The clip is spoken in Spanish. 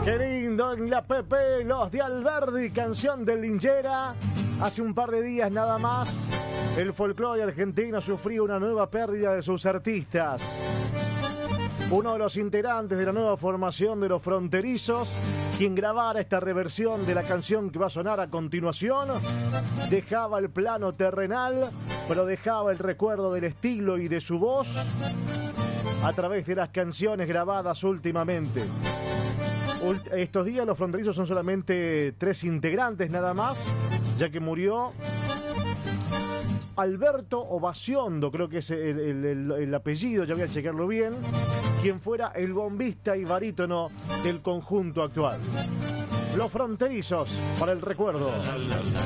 Qué lindo en la PP, los de Alberdi, canción de Lingera. Hace un par de días nada más, el folclore argentino sufrió una nueva pérdida de sus artistas. Uno de los integrantes de la nueva formación de Los Fronterizos, quien grabara esta reversión de la canción que va a sonar a continuación, dejaba el plano terrenal, pero dejaba el recuerdo del estilo y de su voz a través de las canciones grabadas últimamente. Estos días Los Fronterizos son solamente 3 integrantes nada más, ya que murió Alberto Ovaciondo, creo que es el apellido, ya voy a checarlo bien, quien fuera el bombista y barítono del conjunto actual. Los Fronterizos, para el recuerdo.